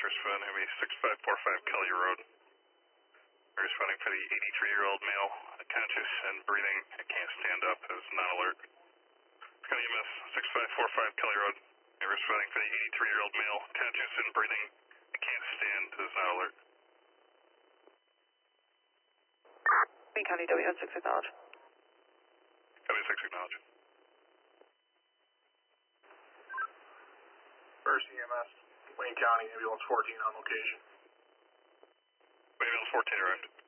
responding to me 6545 Kelly Road. Responding for the 83-year-old male, conscious and breathing, can't stand up, is non-alert. County EMS 6545 Kelly Road. Responding for the 83-year-old male, conscious and breathing, can't stand, is not alert. Wayne County WN6 acknowledge. W6 acknowledge. First EMS, Wayne County, ambulance 14 on location. Ambulance 14 arrived.